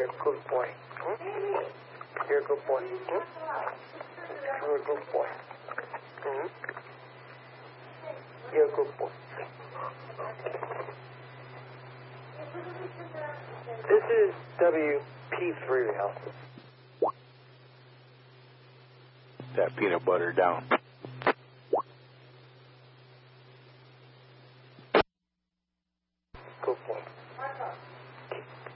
a good boy. You're a good boy. You're a good boy. You're a good boy. This is WP3 House. That peanut butter down. Good boy.